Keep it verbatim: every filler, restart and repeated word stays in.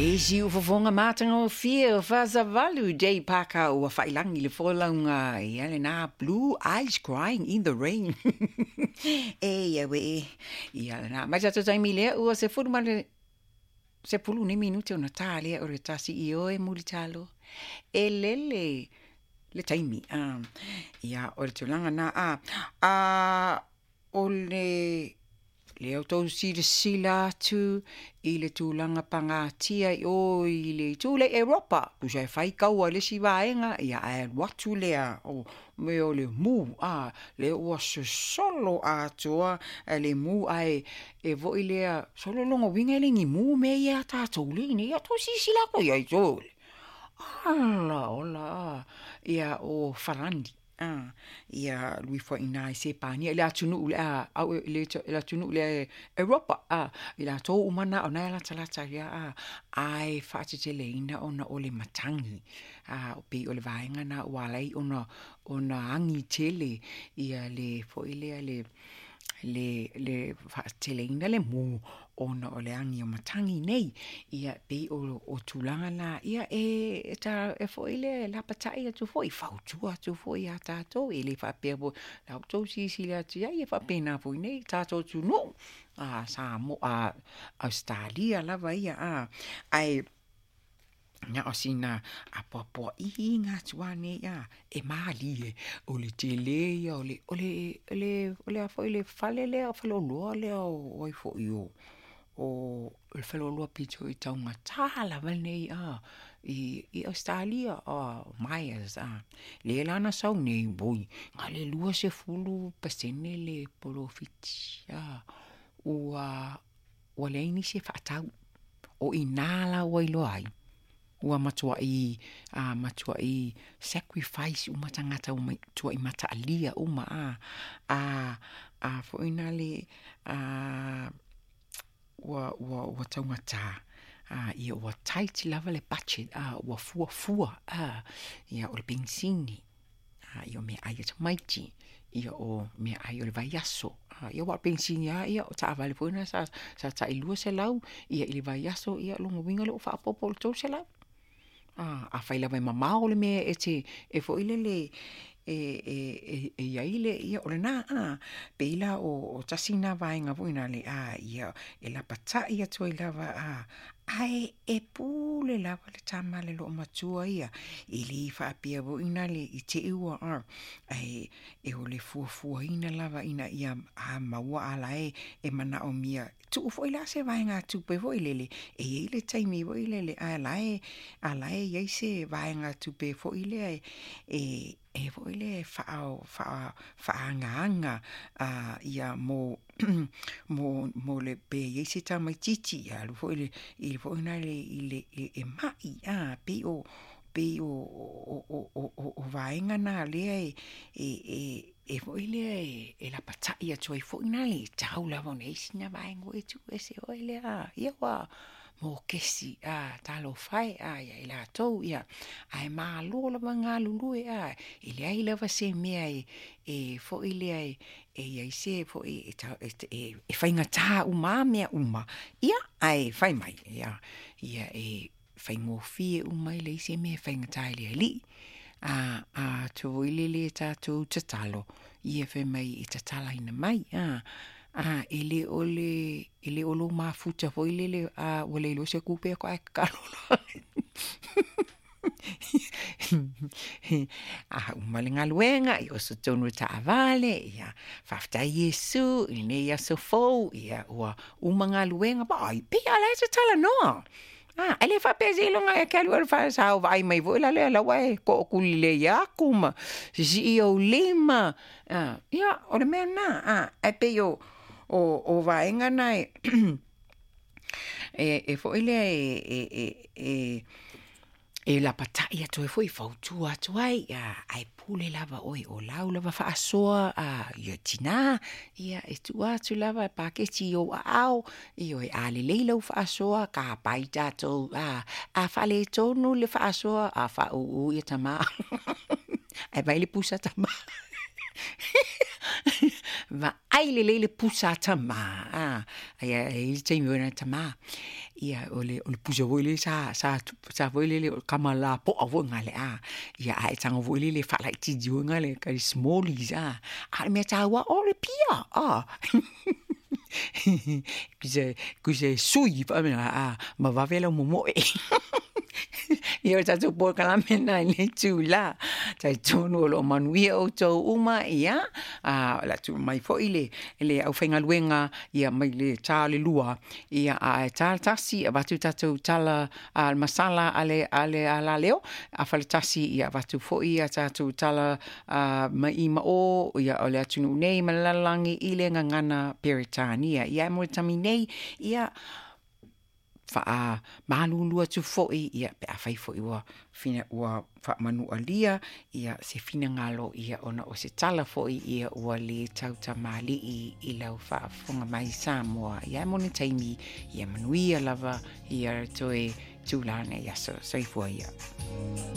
E si u fofonga matanga o fia o Fazavalu Day Paka o whailangi le wholaunga i ale nā Blue Eyes Crying in the Rain. E ia we i ale nā. Mai tato taimi lea ua se furu male se pulu ni minuti o na tā lea o re tasi i o e muli talo. E lele le taimi. Uh, ia o le tulanga nā a. Uh, o le... Leo tau si le sila tu i le tūlanga pangatia i o i le tūle Europa. Pusa e whai kaua le si vaenga i a e watu lea o me o le mu a le ua se solo a toa e le mu a e e vo i lea solo longa winga le ngi mu me i a tātou le ni i a tau si sila ko i a i tōle. Ala ola i a o Farandi. Ah, ia lui fo ina i se pani le atunu le a au le le atunu le Europa ah ila to umana ona la tala ya ah ai fati te le ina ona ole matangi ah pe ole vaenga na walai ona ona angi tele ia le fo ile le le le fateleina le mu ona o le angi o matangi nei ia pe o o tulanga la ia e ta e fo ile la patai tu fo i fautua tu fo ia tato ele fa pebo la to si si la tia ia fa pena fo nei tato tu no a sa mo a Australia la va ia a ai na osina a popo i nga tuane ya e mali e o le tele ya o le o le le o le a foi le fale le a falo lo le o i fo io o le falo lo pito i taunga tala vane a i i Australia a Myers a le lana sau nei boi nga le lua se fulu pasene le profiti a o a o le ini se fatau o inala o i lo ai ua matua i a matua i sacrifice uma tangata uma tua i mata alia uma a a a fo inale a ua ua ua taungata a ia ua tight lava le budget a ua fua fua a ia o le benzini a ia me aia tamaiti ia o me aia o le vaiaso a ia ua benzini a ia o ta avale poina sa sa ta ilua se lau ia i le vaiaso ia longo winga le o fa popo le tau se lau ah a faila vai mama o le me e te e fo ile le e e e e ia ile ia o le na a peila o o tasina vai nga voina le a ia e la pata ia to i lava a ai e pule lava le tama le lo matua ia i li fa pia voina le i te ua a ai e o le fu fu ina lava ina ia a maua ala e e mana o mia tu fo ila se vai nga tu pe vo ile le e ile taimi vo ile le ala e ala e ia se vai nga tu pe fo ile e e vo ile fa fa fa anga anga a ia mo mo mo le pe ia se tama titi ya lu fo ile il fo ina le ile e mai a pe o pe o o o o o vai nga na le e e e fo ile e la patai tu fo ina le tau la von esina vai ngo e tu ese o ile a ia wa mo kesi a talo fai a ia ila to ia ai ma lo la nga lulu a ile ai lava se me ai e fo ile ai e ia se fo e e e fai nga ta uma me uma ia ai fai mai ia ia e fai mo fie uma ile se me fai nga ta ile li a a to ile le ta to tatalo ia fe mai i tatala ina mai a ah ele ole ele olo mafuta foi lele a ole lo se kupe ko akalo ah malinga luenga io so tonu ta vale ya fafta yesu ine ya so fo ya wa umanga luenga ba pe ala se tala no ah ele fa pezi longa e kalu fa sa vai mai vo la la wa ko kulile ya kuma si o lima ah ya o de mena ah e pe yo o o vaenga nai e e fo ile e e e e la pataia to foi fautu atuai a ai pule lava oi o lau lava fa asoa a ia tina ia e tu atu lava pa ke ti o au i oi ale leilo fa asoa ka pai tato a a fa le tonu le fa asoa a fa o o ia tama ai vai le pusa tama va ai le le pusa tama ah ai ai te mi ona tama ia o le o le pusa voi le sa sa sa voi le o kamala po a voi ngale a ia ai tanga voi le fa lai ti jo ngale ka smallies a a me ta wa o le pia a kuse kuse sui pa me a ma va vela mo mo e ia ta tu por kala mena le tu la ta tu no lo manuia o to uma ia a la tu mai fo ile le au fenga luenga ia mai le ta le lua ia a ta tasi va tu ta tu tala al masala ale ale ala leo a fa tasi ia va tu fo ia ta tu tala mai ma o ia ole atu nei malalangi ile ngana peritania ia mo tamine ia fa a malulu atu foi ia pe a fai foi wa fina wa fa manu alia ia se fina ngalo ia ona o se tala foi ia wa le tau tamali i i lau fa fonga mai Samoa ia moni taimi ia manuia lava ia toe tulane ia so so foi ia